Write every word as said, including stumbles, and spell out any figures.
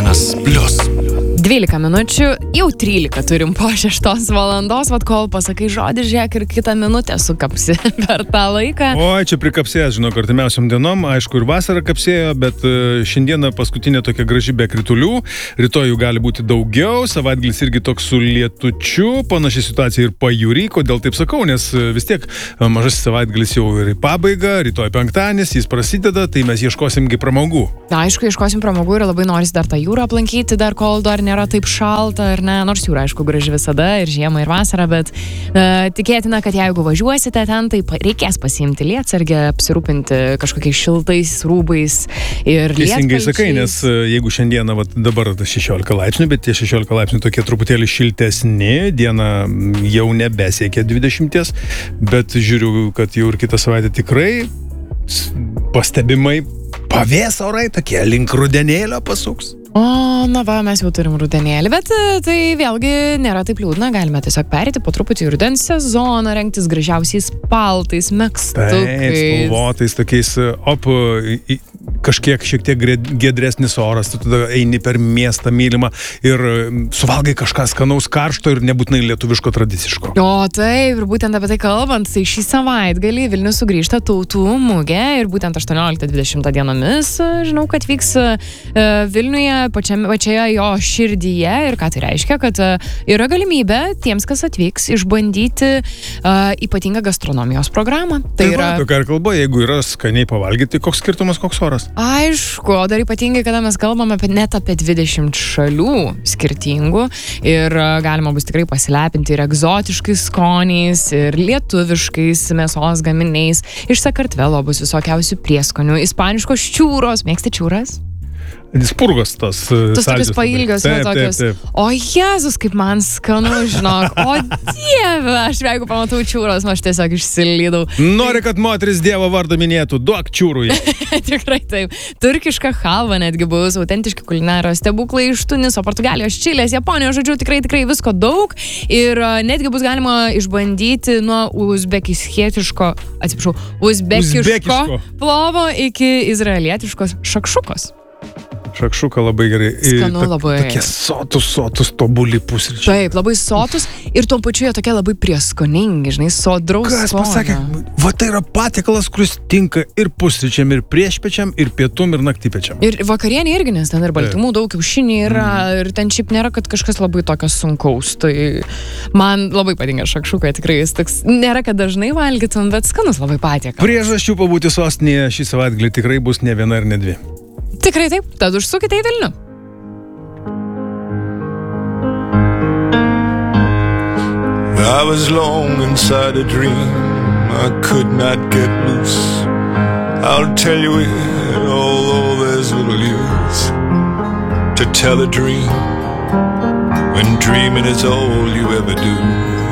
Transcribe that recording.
Euronas Plus. dvylika minučių, jau trylika turim po šeštos valandos, vat kol pasakai žodį, žiūrėk, ir kitą minutę sukapsi per tą laiką. O, čia prikapsės, žinau, artimiausiam dienom, aišku, ir vasara kapsėjo, bet šiandieną paskutinė tokia graži be kritulių, rytoj jų gali būti daugiau, savaitgalis irgi toks su lietučiu, panaši situacija ir pajūry, kodėl taip sakau, nes vis tiek mažasis savaitgalis jau ir į pabaigą, rytoj penktadienis, jis prasideda, tai mes ieškosimgi pramogų. Na, aišku, ieškosim pramogų ir labai norisi dar tą jūrą aplankyti, dar kol dar nėra taip šalta, ar ne, nors jūra, aišku, graži visada, ir žiemą, ir vasarą, bet uh, tikėtina, kad jeigu važiuosite ten, tai reikės pasiimti lietsargę, apsirūpinti kažkokiais šiltais rūbais ir lietkalčiais. Teisingai sakai, nes jeigu šiandieną, vat, dabar šešiolika laipsnių, bet tie šešiolika laipsnių tokie truputėlį šiltesni, diena jau nebesiekia dvidešimties, bet žiūriu, kad jau ir kitą savaitę tikrai pastebimai pavės orai, tokie link rudenėlio pasuks. O, na va, mes jau turim rudenėlį, bet tai vėlgi nėra taip liūdna, galime tiesiog perėti po truputį į rudens sezoną, rengtis gražiausiais paltais, megztukais. Taip, spalvotais, tokiais, op, kažkiek šiek tiek giedresnis oras, tu tada eini per miestą mylimą ir suvalgai kažką skanaus karšto ir nebūtinai lietuviško tradiciško. O taip, ir būtent apie tai kalbant, tai šį savaitgalį Vilnius sugrįžta tautų mugė ir būtent aštuonioliktą dvidešimtą dienomis, žinau, kad vyks Vilniuje, pačiame, pačioje jo širdyje, ir ką tai reiškia, kad yra galimybė tiems, kas atvyks, išbandyti uh, ypatingą gastronomijos programą. Tai, tai yra... Va, ką ir kalba, jeigu yra skaniai pavalgyti, koks skirtumas, koks oras? Aišku, o dar ypatingai, kada mes kalbame apie, net apie dvidešimt šalių skirtingų ir uh, galima bus tikrai pasilepinti ir egzotiškais skoniais, ir lietuviškais mėsos gaminiais. Iš Sakartvelo bus visokiausių prieskonių, ispaniškos čiūros. Mėgsti čiūras? Spurgos tos. Tos tokios pailgios, taip, tokios. Taip, taip. O Jėzus, kaip man skanu, žinok. O Dieve, aš jeigu pamatau čiūros, aš tiesiog išsilydau. Nori, kad moteris Dievo vardą minėtų, duok čiūrui. Tikrai taip. Turkiška halva netgi bus, autentiški kulinarijos stebuklai iš Tuniso, Portugalijos, Čilės, Japonijos, žodžiu, tikrai, tikrai visko daug. Ir netgi bus galima išbandyti nuo uzbekiskietiško, atsiprašau, uzbekiško, uzbekiško plovo iki izraelietiškos šakšukos. Šakšuka labai gerai. Skanu labai. Tokie sotus, sotus, tobuli pusryčiai. Taip, labai sotus ir tuo pačiu jie tokie labai prieskoningi, žinai, sodraus skonio. Kas pasakė, va tai yra patiekalas, kuris tinka ir pusryčiam, ir priešpečiam, ir pietum, ir naktipečiam. Ir vakarienė irgi, nes ten ir baltymų daug, kiaušiniai yra, mm. ir ten šiaip nėra, kad kažkas labai tokio sunkaus. Tai man labai patinka šakšuka, tikrai jis toks, nėra, kad dažnai valgytum, bet skanus labai patiekalas. Priežasčių pabūti sostinėje šį savaitgalį tikrai bus ne viena ir ne dvi. Tikrai taip, tad užsukite į Vilnių. I was long inside a dream I could not get loose. I'll tell you it, although there's little use to tell a dream when dreaming is all you ever do.